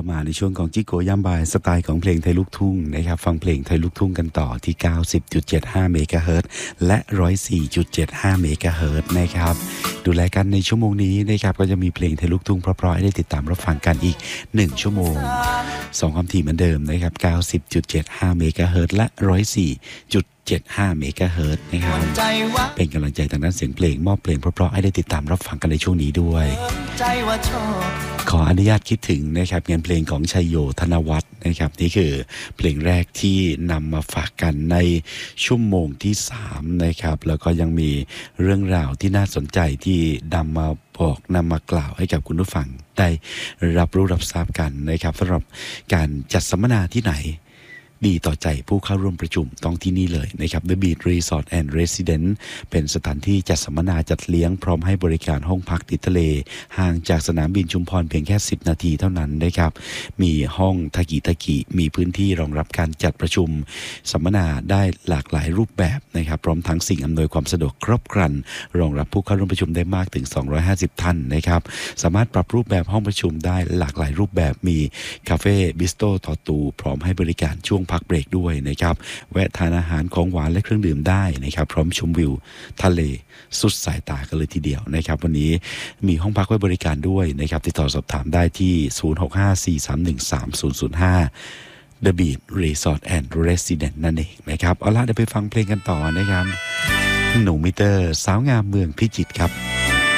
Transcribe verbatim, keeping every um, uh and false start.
มาในช่วงของจิโกย่ำบายสไตล์ของเพลงไทยลูกทุ่งนะครับฟังเพลงไทยลูกทุ่งกันต่อที่ เก้าสิบจุดเจ็ดห้า เมกะเฮิรตซ์และ หนึ่งร้อยสี่จุดเจ็ดห้า เมกะเฮิรตซ์นะครับดูแลกันในชั่วโมงนี้นะครับก็จะมีเพลงไทยลูกทุ่งเพราะๆให้ได้ติดตามรับฟังกันอีกหนึ่งชั่วโมงสองความถี่เหมือนเดิมนะครับ เก้าสิบจุดเจ็ดห้า เมกะเฮิรตซ์และ หนึ่งร้อยสี่จุดเจ็ดห้า เมกะเฮิรตซ์นะครับเป็นกำลังใจทางด้านเสียงเพลงมอบเพลงเพราะๆให้ได้ติดตามรับฟังกันในช่วงนี้ด้วยขออนุญาตคิดถึงนะครับงานเพลงของชัยโยธนวัฒน์นะครับนี่คือเพลงแรกที่นำมาฝากกันในชั่วโมงที่สามนะครับแล้วก็ยังมีเรื่องราวที่น่าสนใจที่นำมาบอกนำมากล่าวให้กับคุณผู้ฟังได้รับรู้รับทราบกันนะครับสำหรับการจัดสัมมนาที่ไหนดีต่อใจผู้เข้าร่วมประชุมต้องที่นี่เลยนะครับ The Beat Resort and Residence เป็นสถานที่จัดสัมมนาจัดเลี้ยงพร้อมให้บริการห้องพักติดทะเลห่างจากสนามบินชุมพรเพียงแค่สิบนาทีเท่านั้นนะครับมีห้องทากิทากิมีพื้นที่รองรับการจัดประชุมสัมมนาได้หลากหลายรูปแบบนะครับพร้อมทั้งสิ่งอำนวยความสะดวกครบครันรองรับผู้เข้าร่วมประชุมได้มากถึงสองร้อยห้าสิบท่านนะครับสามารถปรับรูปแบบห้องประชุมได้หลากหลายรูปแบบมีคาเฟ่บิสโต้ต่อตูพร้อมให้บริการช่วงพักเบรกด้วยนะครับแวะทานอาหารของหวานและเครื่องดื่มได้นะครับพร้อมชมวิวทะเลสุดสายตากันเลยทีเดียวนะครับวันนี้มีห้องพักไว้บริการด้วยนะครับติดต่อสอบถามได้ที่ศูนย์ หก ห้า สี่ สาม หนึ่ง สาม ศูนย์ ศูนย์ ห้า The Beat Resort and Residence นั่นเองนะครับเอาล่ะเดี๋ยวไปฟังเพลงกันต่อนะครับหนูมิเตอร์สาวงามเมืองพิจิตรครับ